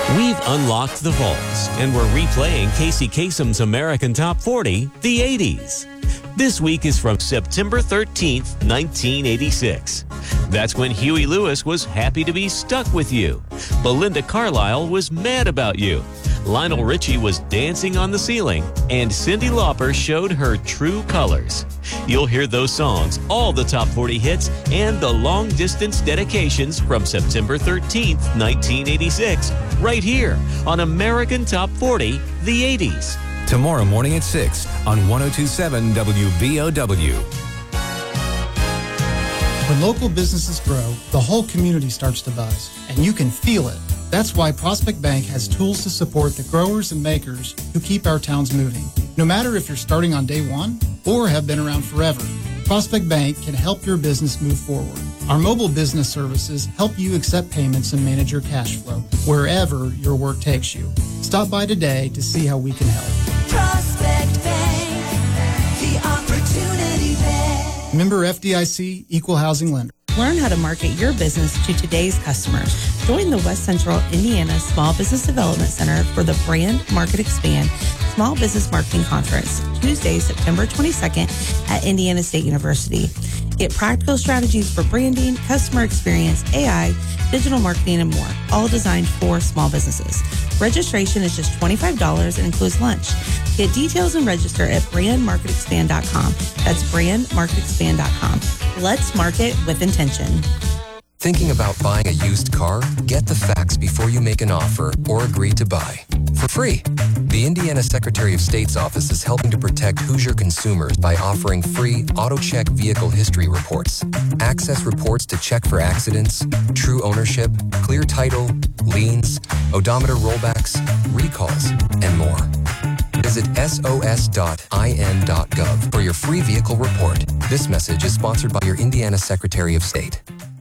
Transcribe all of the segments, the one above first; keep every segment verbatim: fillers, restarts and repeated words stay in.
We've unlocked the vaults, and we're replaying Casey Kasem's American Top forty, the eighties. This week is from September thirteenth, nineteen eighty-six. That's when Huey Lewis was happy to be stuck with you. Belinda Carlisle was mad about you. Lionel Richie was dancing on the ceiling, and Cyndi Lauper showed her true colors. You'll hear those songs, all the top forty hits, and the long-distance dedications from September thirteenth, nineteen eighty-six, right here on American Top forty, the eighties. Tomorrow morning at six on one oh two point seven W B O W. When local businesses grow, the whole community starts to buzz, and you can feel it. That's why Prospect Bank has tools to support the growers and makers who keep our towns moving. No matter if you're starting on day one or have been around forever, Prospect Bank can help your business move forward. Our mobile business services help you accept payments and manage your cash flow wherever your work takes you. Stop by today to see how we can help. Prospect Bank, the opportunity bank. Member F D I C, Equal Housing Lender. Learn how to market your business to today's customers. Join the West Central Indiana Small Business Development Center for the Brand Market Expand Small Business Marketing Conference, Tuesday, September twenty-second at Indiana State University. Get practical strategies for branding, customer experience, A I, digital marketing, and more, all designed for small businesses. Registration is just twenty-five dollars and includes lunch. Get details and register at brand market expand dot com. That's brand market expand dot com. Let's market with intention. Thinking about buying a used car? Get the facts before you make an offer or agree to buy. For free. The Indiana Secretary of State's office is helping to protect Hoosier consumers by offering free AutoCheck vehicle history reports. Access reports to check for accidents, true ownership, clear title, liens, odometer rollbacks, recalls, and more. Visit S O S dot I N dot gov for your free vehicle report. This message is sponsored by your Indiana Secretary of State.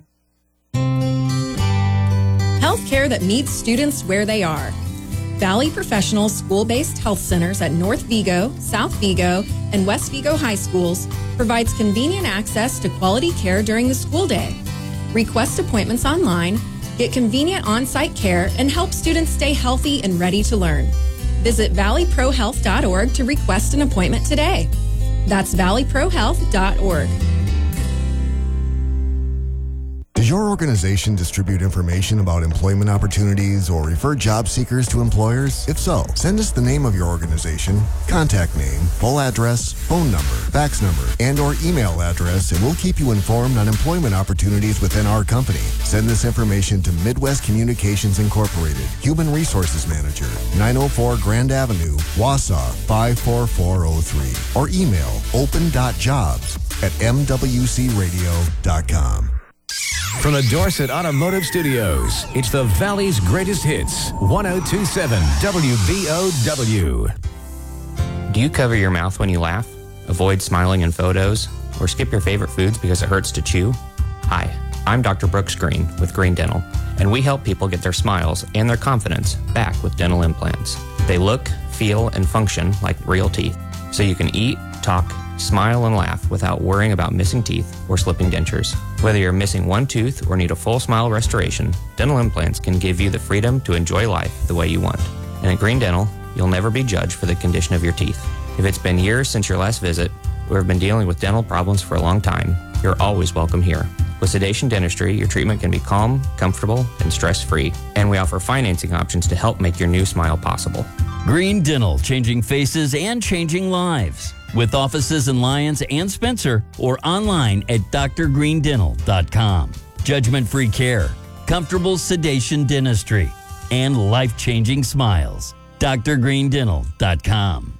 Healthcare that meets students where they are. Valley Professional School-Based Health Centers at North Vigo, South Vigo, and West Vigo High Schools provides convenient access to quality care during the school day. Request appointments online, get convenient on-site care, and help students stay healthy and ready to learn. Visit valley pro health dot org to request an appointment today. That's valley pro health dot org. Does your organization distribute information about employment opportunities or refer job seekers to employers? If so, send us the name of your organization, contact name, full address, phone number, fax number, and or email address, and we'll keep you informed on employment opportunities within our company. Send this information to Midwest Communications Incorporated, Human Resources Manager, nine oh four Grand Avenue, Wausau, five four four oh three, or email open dot jobs at m w c radio dot com. From the Dorset Automotive Studios, it's the Valley's greatest hits, one oh two point seven W B O W. Do you cover your mouth when you laugh, avoid smiling in photos, or skip your favorite foods because it hurts to chew? Hi, I'm Doctor Brooks Green with Green Dental, and we help people get their smiles and their confidence back with dental implants. They look, feel, and function like real teeth, so you can eat, talk, smile, and laugh without worrying about missing teeth or slipping dentures. Whether you're missing one tooth or need a full smile restoration, dental implants can give you the freedom to enjoy life the way you want. And at Green Dental, you'll never be judged for the condition of your teeth. If it's been years since your last visit, or have been dealing with dental problems for a long time, you're always welcome here. With Sedation Dentistry, your treatment can be calm, comfortable, and stress-free. And we offer financing options to help make your new smile possible. Green Dental, changing faces and changing lives. With offices in Lyons and Spencer, or online at d r green dental dot com. Judgment-free care, comfortable sedation dentistry, and life-changing smiles. d r green dental dot com.